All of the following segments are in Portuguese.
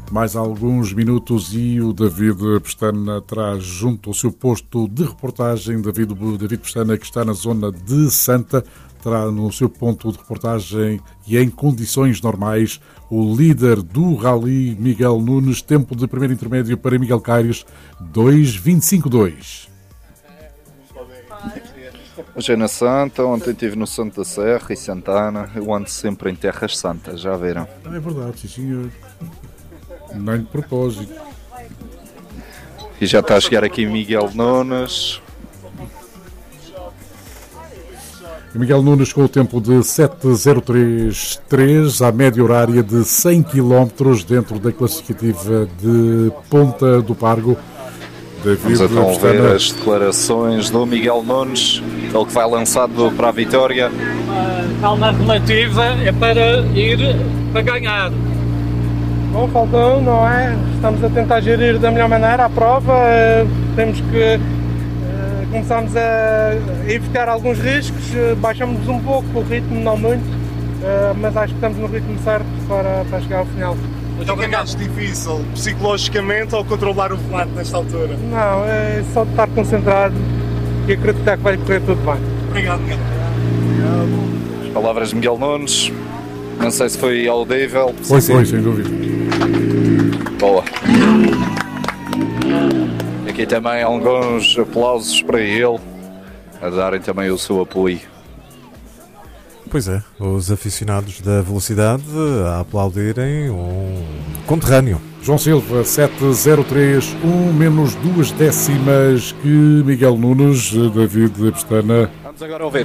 Mais alguns minutos e o David Pestana traz junto ao seu posto de reportagem, David Pestana, que está na zona de Santa, terá no seu ponto de reportagem e em condições normais o líder do Rally, Miguel Nunes, tempo de primeiro intermédio para Miguel Caires, 2:25.2. Hoje é na Santa, ontem estive no Santo da Serra e Santana, eu ando sempre em terras santas, já viram? É verdade, sim senhor. Nem de propósito. E já está a chegar aqui Miguel Nunes. Miguel Nunes com o tempo de 7:03.3 à média horária de 100 km dentro da classificativa de Ponta do Pargo. Vamos então ver as declarações do Miguel Nunes, ele que vai lançado para a vitória. Calma relativa é para ir para ganhar. Bom, faltou, não é? Estamos a tentar gerir da melhor maneira a prova, temos que começamos a evitar alguns riscos, baixamos um pouco o ritmo, não muito, mas acho que estamos no ritmo certo para chegar ao final. Então o que é mais difícil, psicologicamente ou controlar o volante nesta altura? Não, é só de estar concentrado e acreditar que vai correr tudo bem. Obrigado, Miguel. As palavras de Miguel Nunes, não sei se foi audível. Foi, sem dúvida. Boa. Aqui também alguns aplausos para ele, a darem também o seu apoio. Pois é, os aficionados da velocidade a aplaudirem um conterrâneo. João Silva, 7:03, 1 - 2 décimas que Miguel Nunes, David Pestana. Vamos agora ouvir.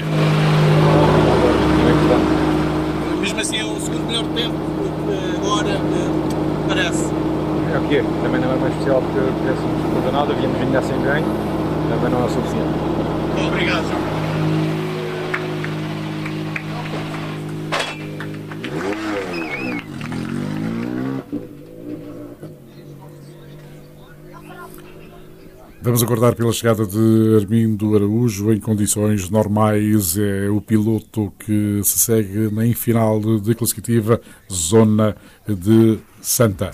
Mesmo assim é o segundo melhor tempo que agora parece. É o que é, também não é mais especial porque tivéssemos contra nada, havíamos vindo assim bem, também não é suficiente. Obrigado, João. Vamos aguardar pela chegada de Armindo Araújo em condições normais. É o piloto que se segue em final de classificativa, zona de Santa.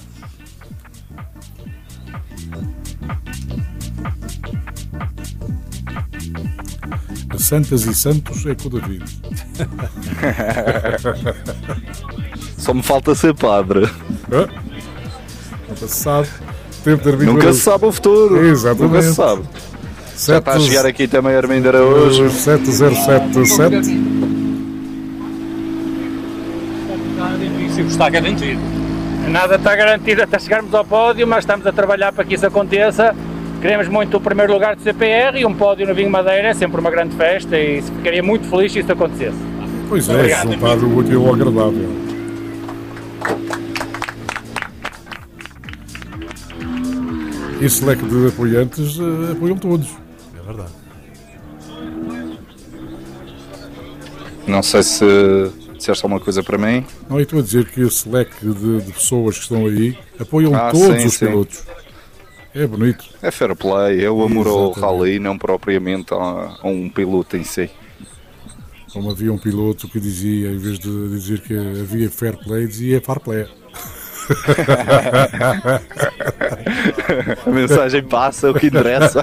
Santas e Santos é com o David. Só me falta ser padre. Nunca se sabe. Nunca se sabe o futuro. Exatamente. Nunca se sabe. Já está a chegar aqui também Armindo Araújo. 7:07.7. Isso está garantido. Nada está garantido até chegarmos ao pódio, mas estamos a trabalhar para que isso aconteça. Queremos muito o primeiro lugar de CPR e um pódio no Vinho Madeira é sempre uma grande festa e ficaria muito feliz se isso acontecesse. Pois é, juntar o útil ao agradável. Esse leque de apoiantes apoiam todos. É verdade. Não sei se disseste alguma coisa para mim. Não, eu estou a dizer que esse leque de pessoas que estão aí apoiam todos sim, os pilotos. É bonito. É fair play, é o amor ao Exatamente. rally, não propriamente a um piloto em si. Como havia um piloto que dizia, em vez de dizer que havia fair play, dizia fair play. A mensagem passa, o que interessa.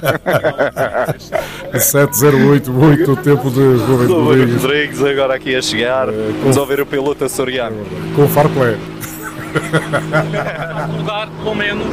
7:08, o tempo de Rubem Rodrigues. Rodrigues agora aqui a chegar. Vamos ouvir o piloto açoriano. Com fair play. Lugar, pelo menos.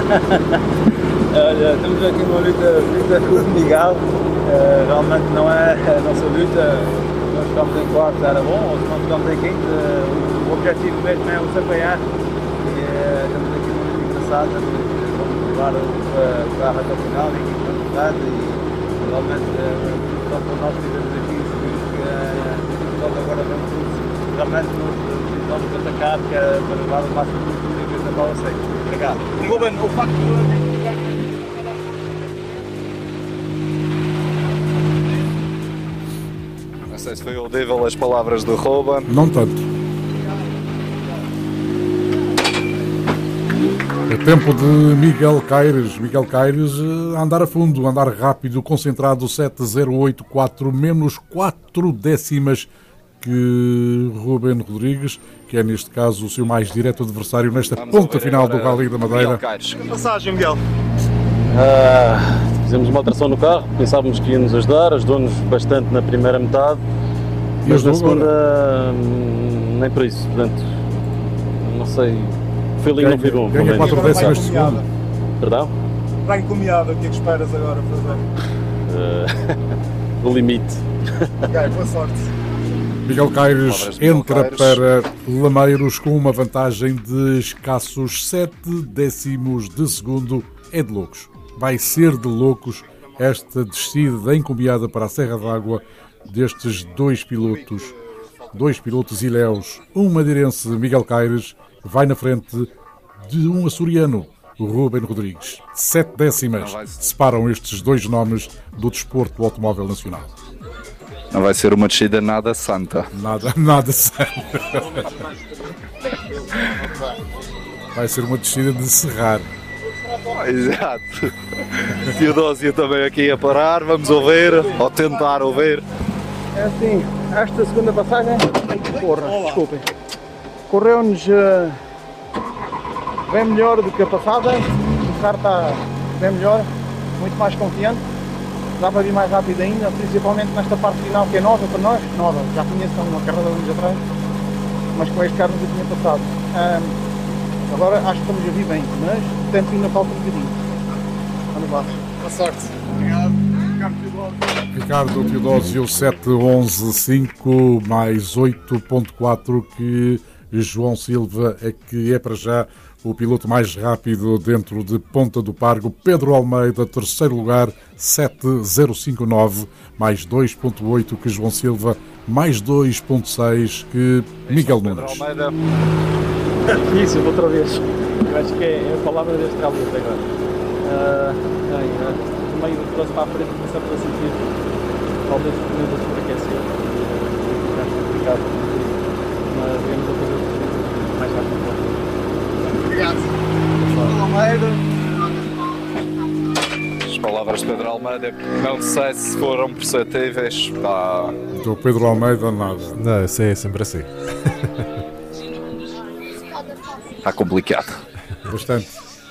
Olha, estamos aqui numa luta com o Miguel, realmente não é a nossa luta, nós ficamos em quarto, era bom, se não ficamos em quinto, o objetivo mesmo é os apoiar, e estamos aqui numa luta engraçada, vamos levar o carro até o final, em quinta velocidade, e realmente só para nós fizemos aqui, sabemos que nós agora vamos realmente vamos atacar para levar o máximo possível da bola seca. Obrigado. Ruben, o facto de Não sei se foi audível as palavras do Ruben. Não tanto. É tempo de Miguel Caires. Miguel Caires a andar a fundo, a andar rápido, concentrado, 7:08.4 menos 4 décimas que Rubem Rodrigues. que é neste caso o seu mais direto adversário nesta ponta final do Rally da Madeira. Passagem, Miguel. Fizemos uma alteração no carro, pensávamos que ia nos ajudar, ajudou-nos bastante na primeira metade, mas na segunda nem por isso, portanto, não sei, o feeling não foi bom. Ganha 4 décimas de segundo. Perdão? Vai encomiada, o que é que esperas agora fazer? O limite. Ok, boa sorte. Miguel Caires entra para Lameiros com uma vantagem de escassos 7 décimos de segundo. É de loucos. Vai ser de loucos esta descida encomiada para a Serra d'Água destes dois pilotos ilhéus. Um madeirense, Miguel Caires, vai na frente de um açoriano, o Rubem Rodrigues. 7 décimas separam estes dois nomes do desporto automóvel nacional. Não vai ser uma descida nada santa. Nada santa. Vai ser uma descida de serrar. Exato. Teodósio também aqui a parar, vamos ouvir, ou tentar ouvir. É assim, esta segunda passagem, desculpem, correu-nos bem melhor do que a passada, o carro está bem melhor, muito mais confiante, dá para vir mais rápido ainda, principalmente nesta parte final que é nova para nós, já conheço uma carreira de anos atrás, mas com este carro nunca tinha passado. Agora acho que estamos a vir bem, mas o tempo ainda falta um bocadinho. Vamos lá. Boa sorte. Obrigado. Ricardo Teodósio 7.11.5 mais 8.4 que João Silva que é para já o piloto mais rápido dentro de Ponta do Pargo. Pedro Almeida, terceiro lugar, 7.059 mais 2.8 que João Silva, mais 2.6 que Miguel Nunes. Isso, outra vez. Eu acho que é a palavra deste cabo até agora. Meio do troço para a frente começamos a sentir talvez o pneu a sobreaquecer. É complicado. Mas vamos a fazer mais rápido. Obrigado. Almeida. As palavras de Pedro Almeida, não sei se foram perceptíveis. Do Pedro Almeida, nada. Não, isso é sempre assim. Está complicado. Bastante.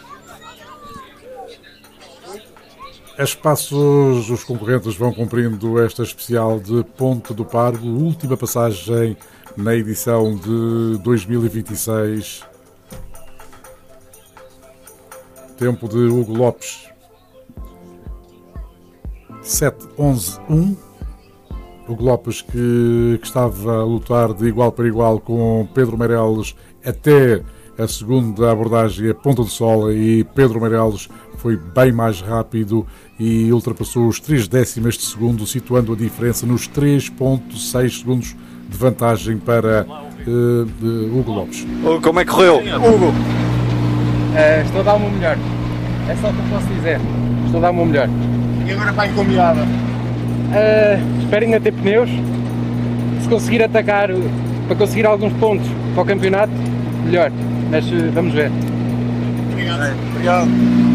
A espaços, os concorrentes vão cumprindo esta especial de Ponta do Pargo, última passagem na edição de 2026. Tempo de Hugo Lopes, 7.11.1. Hugo Lopes que estava a lutar de igual para igual com Pedro Meireles até a segunda abordagem a Ponta do Sol, e Pedro Meireles foi bem mais rápido e ultrapassou os 3 décimas de segundo, situando a diferença nos 3.6 segundos de vantagem para Hugo Lopes. Como é que correu? Hugo, estou a dar o meu melhor. É só o que eu posso dizer. Estou a dar o meu melhor. E agora vai encomiada. Espero ainda ter pneus. Se conseguir atacar para conseguir alguns pontos para o campeonato, melhor. Mas vamos ver. Obrigado.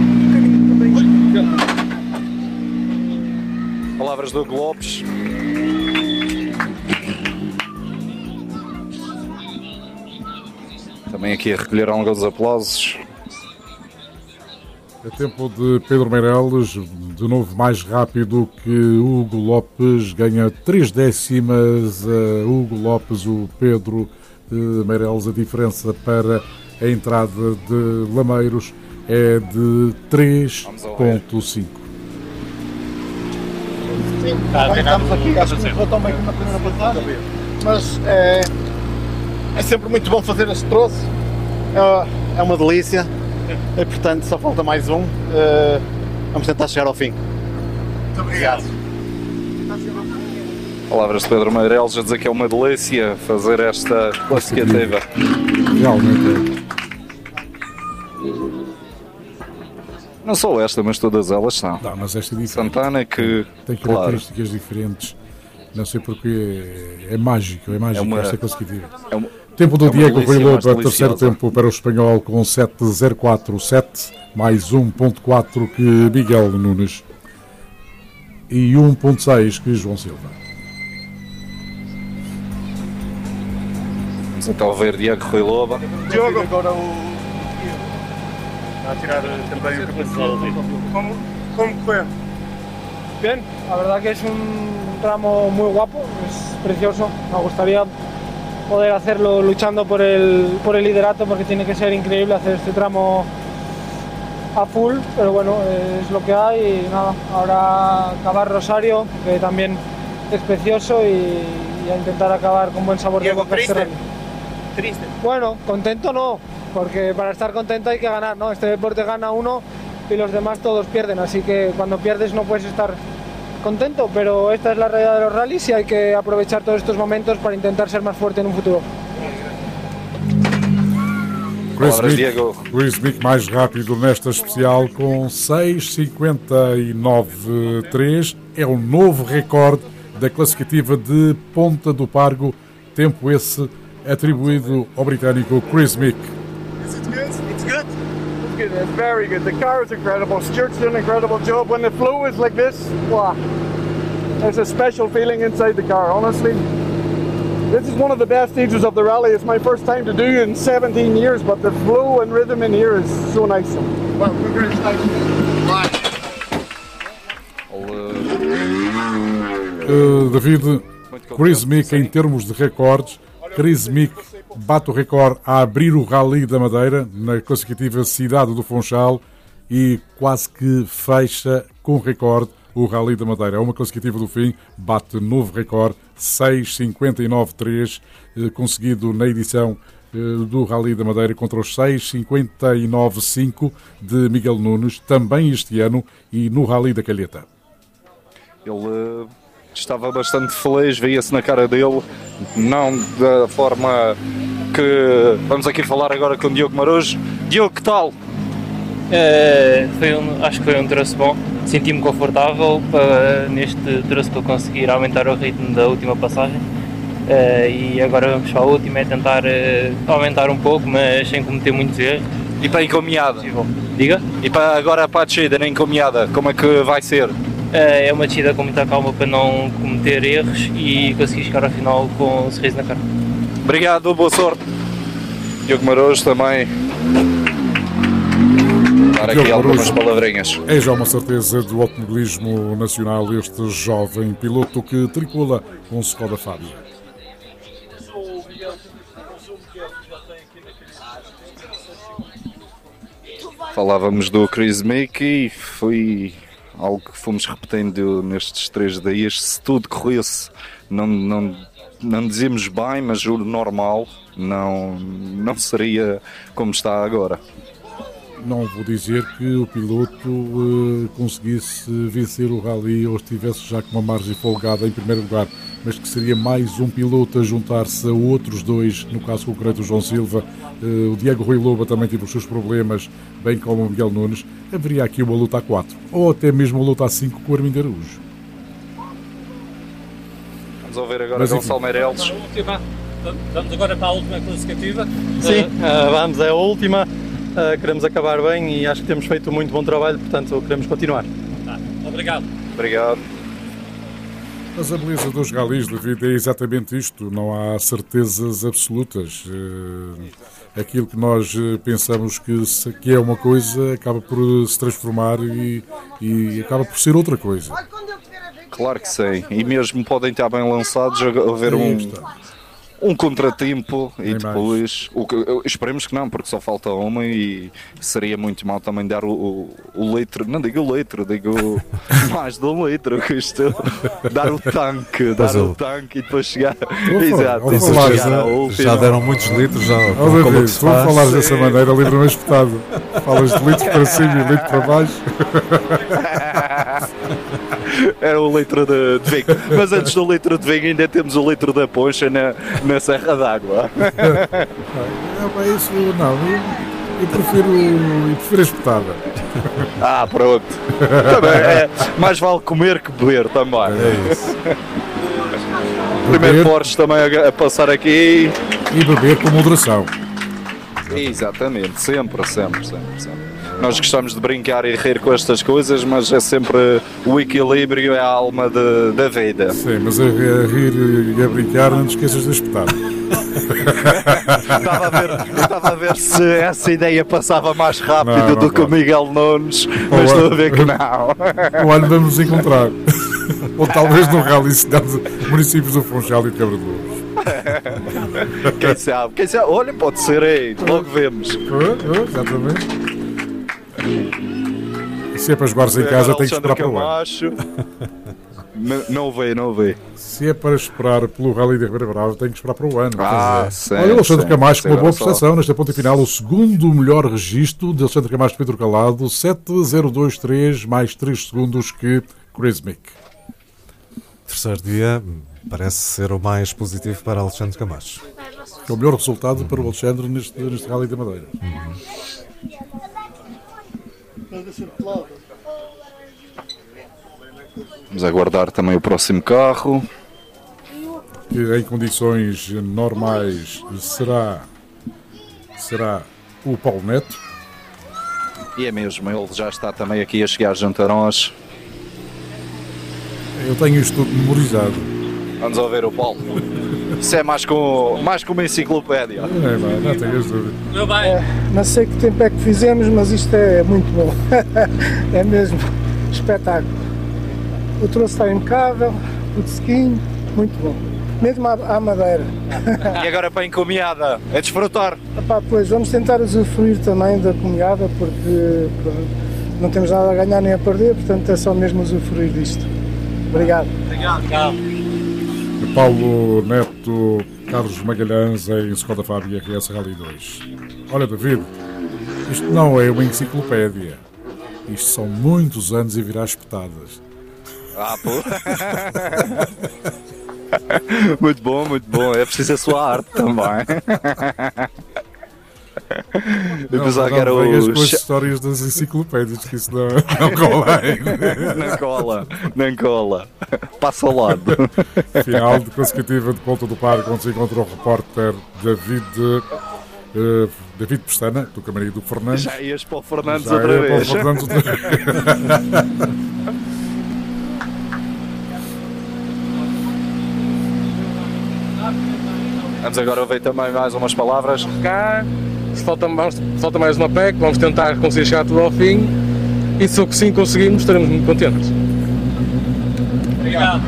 Palavras do Hugo Lopes. Também aqui a recolher alguns aplausos. É tempo de Pedro Meireles, de novo mais rápido que Hugo Lopes, ganha 3 décimas a Hugo Lopes, o Pedro Meireles. A diferença para a entrada de Lameiros é de 3.5. Sim, estamos aqui, acho que não foi tão bem como na primeira passada, mas é sempre muito bom fazer este troço, é uma delícia, e portanto só falta mais um, vamos tentar chegar ao fim. Muito obrigado. Palavras de Pedro Meireles a dizer que é uma delícia fazer esta classificativa. Realmente é. Não só esta, mas todas elas são. Não, mas esta é Santana que tem características diferentes. Não sei porque é mágico esta classificativa. Tempo do Diego Rui Loba, terceiro tempo para o espanhol com 7.04.7, mais 1.4 que Miguel Nunes e 1.6 que João Silva. Vamos então ver Diego Rui Loba. Diogo, agora a tirar também o capacete. ¿Cómo fue? Bien, la verdad que es un tramo muy guapo, es precioso. Me gustaría poder hacerlo luchando por el liderato, porque tiene que ser increíble hacer este tramo a full, pero bueno, es lo que hay y nada, ahora acabar Rosario, que también es precioso, y a intentar acabar con buen sabor de boca este rally. Triste. Bueno, contento no, porque para estar contento hay que ganar, ¿no? Este deporte gana uno y los demás todos pierden, así que cuando pierdes no puedes estar contento, pero esta es la realidad de los rallies y hay que aprovechar todos estos momentos para intentar ser más fuerte en un futuro. Chris Mick mais rápido nesta especial com 6:59.3, é o novo recorde da classificativa de Ponta do Pargo, tempo esse atribuído ao britânico Chris Mick. Is it good? It's good. It's good. It's very good. The car is incredible. Stuart's doing an incredible job. When the flow is like this, wow, there's a special feeling inside the car, honestly. This is one of the best stages of the rally. It's my first time to do in 17 years, but the flow and rhythm in here is so nice. Well, congratulations. David, Chris Mick em termos de recordes, Chris Mick bate o recorde a abrir o Rally da Madeira na classificativa Cidade do Funchal e quase que fecha com recorde o Rally da Madeira. É uma classificativa do fim, bate novo recorde, 6:59.3, conseguido na edição do Rally da Madeira contra os 6:59.5 de Miguel Nunes, também este ano, e no Rally da Calheta. Ele estava bastante feliz, via-se na cara dele, não da forma que... Vamos aqui falar agora com o Diogo Marujo. Diogo, que tal? Acho que foi um troço bom, senti-me confortável neste troço para conseguir aumentar o ritmo da última passagem, e agora vamos para a última, é tentar aumentar um pouco, mas sem cometer muitos erros. E para a encomiada? Diga? E para agora para a descida na encomiada, como é que vai ser? É uma descida com muita calma para não cometer erros e conseguir chegar ao final com um sorriso na cara. Obrigado, boa sorte. Diogo Marujo também. Dar aqui algumas palavrinhas. É já uma certeza do automobilismo nacional este jovem piloto que tricula com Skoda Fabia. Falávamos do Chris Mick e foi algo que fomos repetindo nestes 3 dias. Se tudo corresse, não dizíamos bem, mas o normal não seria como está agora. Não vou dizer que o piloto conseguisse vencer o Rally ou estivesse já com uma margem folgada em primeiro lugar, mas que seria mais um piloto a juntar-se a outros dois, no caso concreto o João Silva, o Diego Rui Loba também teve os seus problemas, bem como o Miguel Nunes. Haveria aqui uma luta a 4, ou até mesmo uma luta a 5 com o Armindo Araújo. Vamos ouvir agora Gonçalo Meireles. Vamos agora para a última classificativa. Sim, vamos, é a última. Queremos acabar bem e acho que temos feito muito bom trabalho, portanto queremos continuar. Obrigado. Obrigado. Mas a beleza dos ralis da vida é exatamente isto, não há certezas absolutas. Aquilo que nós pensamos que é uma coisa acaba por se transformar e acaba por ser outra coisa. Claro que sim, e mesmo podem estar bem lançados, haver um contratempo e depois esperemos que não, porque só falta uma e seria muito mal também dar o litro, não digo o litro, digo mais de um litro, que isto, dar o tanque e depois chegar. Exato, já deram muitos litros, já. Se tu falares dessa maneira, livro-me espetado. Falas de litro para cima e litro para baixo. Era o litro de vinho, mas antes do litro de vinho ainda temos o litro da poncha na Serra d'Água. Isso não, eu prefiro a espetada. Pronto. Também mais vale comer que beber também. É isso. Primeiro Porsche também a passar aqui. E beber com moderação. Exatamente, sempre. Nós gostamos de brincar e rir com estas coisas, mas é sempre o equilíbrio, é a alma da vida. Sim, mas a rir e a brincar não te esqueças de espetar. Estava a ver se essa ideia passava mais rápido do que o Miguel Nunes, mas estou a ver que não. O ano vamos nos encontrar. Ou talvez no rally cidade municípios do Funchal e de Cabra de Lourdes. Quem sabe? Olha, pode ser aí, logo vemos. Exatamente. E se é para jogares em casa, tem que esperar para o ano. Não veio. Se é para esperar pelo Rally de Ribeira Brava, tem que esperar para o ano. Sim, olha, o Alexandre Camacho com uma boa prestação nesta ponta final. O segundo melhor registro de Alexandre Camacho de Pedro Calado, 7.023, mais 3 segundos que Chris Mick. Terceiro dia parece ser o mais positivo para Alexandre Camacho. É o melhor resultado para o Alexandre neste Rally da Madeira. Vamos aguardar também o próximo carro. Que em condições normais será o Paulo Neto. E é mesmo, ele já está também aqui a chegar junto a nós. Eu tenho isto tudo memorizado. Vamos ouvir o Paulo. Isso é mais com uma enciclopédia. Não tenho dúvida. Não sei que tempo é que fizemos, mas isto é muito bom. É mesmo espetáculo. O troço está impecável, o sequinho, muito bom. Mesmo à madeira. E agora para a encomiada, é desfrutar. Pois, vamos tentar usufruir também da comiada, porque não temos nada a ganhar nem a perder, portanto é só mesmo usufruir disto. Obrigado. Paulo Neto, Carlos Magalhães em Skoda Fábio RS Rally 2. Olha, David, isto não é uma enciclopédia. Isto são muitos anos e virar espetadas. Pô. Muito bom. É preciso a sua arte também. Não, com as histórias das enciclopédias, que isso não cola ainda. Não cola. Passa ao lado. Final de consecutiva de Ponta do Parque, onde se encontrou o repórter David Pestana, do Camarim do Fernandes. Já ias para o Fernandes outra vez. Vamos agora ouvir também mais umas palavras. Cá, falta mais uma PEC, vamos tentar conseguir chegar tudo ao fim e se sim conseguirmos, estaremos muito contentes. Obrigado.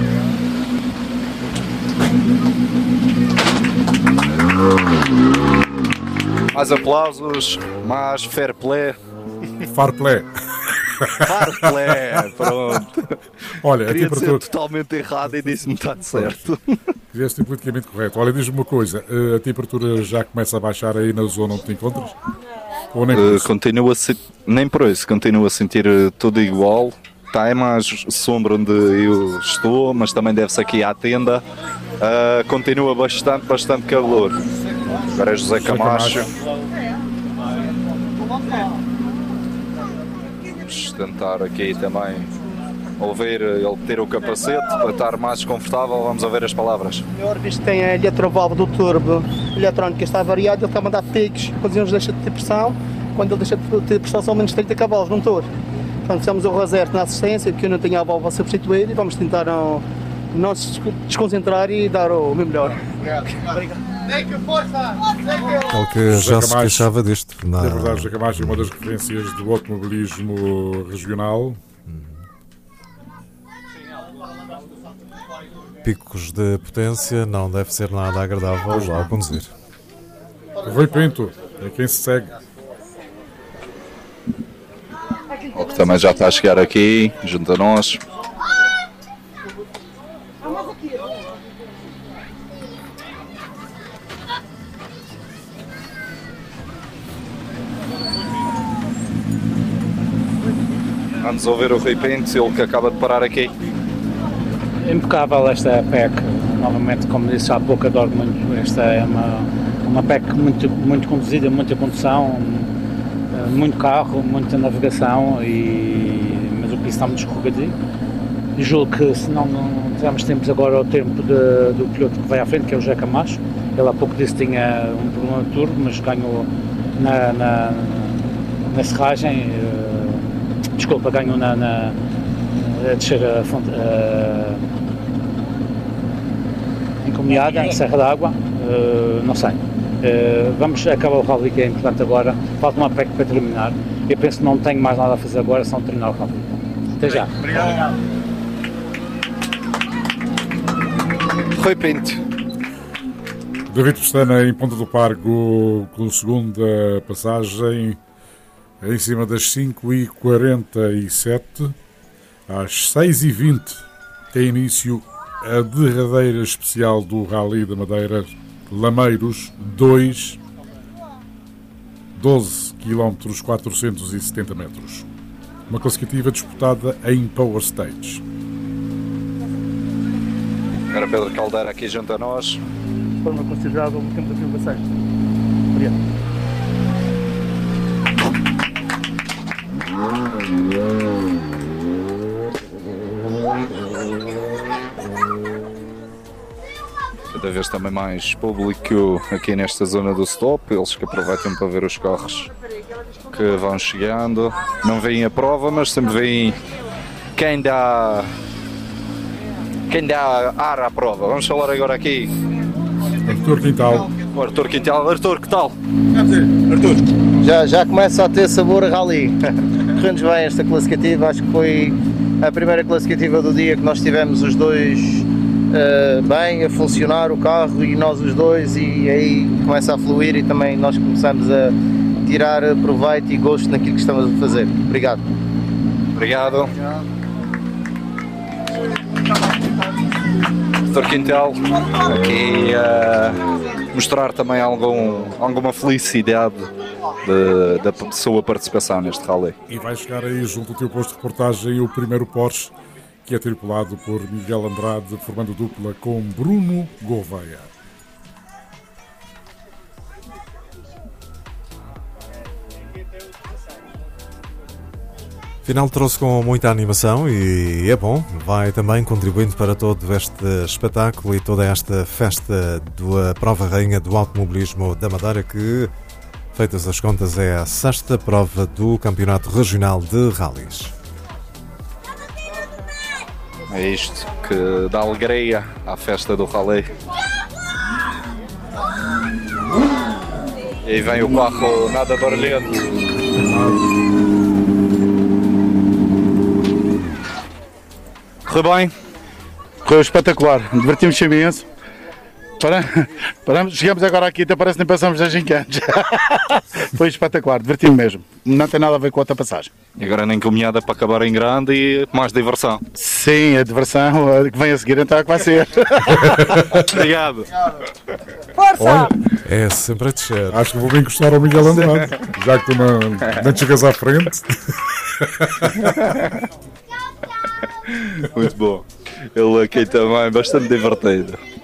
Mais aplausos, mais fair play. Fair play. Pronto. Olha, queria dizer totalmente errado e disse metade certo. Fizeste politicamente correto. Olha, diz-me uma coisa, a temperatura já começa a baixar aí na zona onde te encontras? Ou nem por isso? Nem por isso, continuo a sentir tudo igual. Está é mais sombra onde eu estou, mas também deve-se aqui à tenda. Continua bastante calor. Agora é José Camacho. Vamos tentar aqui também ouvir ele ter o capacete para estar mais desconfortável. Vamos ouvir as palavras. Melhor, visto que tem a eletroválvula do turbo eletrónica, está variado, ele está a mandar picos quando ele deixa de ter pressão. Quando ele deixa de ter pressão, são menos 30 cavalos no motor. Portanto, fizemos o reserve na assistência, porque eu não tenho a válvula substituída e vamos tentar não se desconcentrar e dar o meu melhor. Obrigado. Ele que já se queixava disto. É verdade, José Camacho é uma das referências do automobilismo regional. Picos de potência, não deve ser nada agradável ao conduzir. Rui Pinto, é quem se segue. O que também já está a chegar aqui, junto a nós. Vamos ouvir o Rui Pinto, ele que acaba de parar aqui. Impecável esta PEC, novamente, como disse há pouco, adoro muito. Esta é uma PEC muito conduzida, muita condução, muito carro, muita navegação, mas o piso está muito escorregadio. E julgo que se não tivermos tempos agora ao tempo do piloto que vai à frente, que é o José Camacho, ele há pouco disse que tinha um problema de turbo, mas ganhou na serragem, ganho a descer a fonte encomiada, Serra d'Água, não sei. Vamos acabar o rally, que é importante agora. Falta uma PEC para terminar. Eu penso que não tenho mais nada a fazer agora, só terminar o rally. Até já. Obrigado. Rui Pinto. David Pestana em Ponta do Pargo, com a segunda passagem em cima das 5h47. Às 6h20 tem início a derradeira especial do Rally da Madeira, Lameiros 2, 12 km 470 metros. Uma classificativa disputada em Power Stage. Agora Pedro Caldeira aqui junto a nós. De forma considerável no tempo da privação. Obrigado. Cada vez também mais público aqui nesta zona do stop, eles que aproveitam para ver os carros que vão chegando. Não vêm a prova, mas sempre vêm quem dá ar à prova. Vamos falar agora aqui. Artur Quintal. Artur Quintal. Artur, que tal? Artur. Já começa a ter sabor a rally. Correndo-nos bem esta classificativa, acho que foi a primeira classificativa do dia que nós tivemos os dois bem a funcionar, o carro e nós os dois, e aí começa a fluir e também nós começamos a tirar proveito e gosto naquilo que estamos a fazer. Obrigado. Obrigado. Dr. Quintal, aqui a mostrar também alguma felicidade da sua participação neste rally. E vai chegar aí junto ao teu posto de reportagem o primeiro Porsche, que é tripulado por Miguel Andrade, formando dupla com Bruno Gouveia. Final trouxe com muita animação e é bom, vai também contribuindo para todo este espetáculo e toda esta festa da Prova Rainha do Automobilismo da Madeira, que, feitas as contas, é a 6ª prova do Campeonato Regional de Rallys. É isto que dá alegria à festa do rally. E aí vem o carro nada barulhento. Correu bem, correu espetacular, divertimos-se imenso. Paramos, chegamos agora aqui, até parece que nem passamos das gincanas. Foi espetacular, divertimos mesmo. Não tem nada a ver com a outra passagem. E agora nem caminhada para acabar em grande e mais diversão. Sim, a diversão que vem a seguir então é que vai ser. Obrigado. Força! Olha, é sempre a descer. Acho que vou encostar ao Miguel Andrade, já que tu não chegas à frente. Muito bom. Ele aqui também, bastante divertido.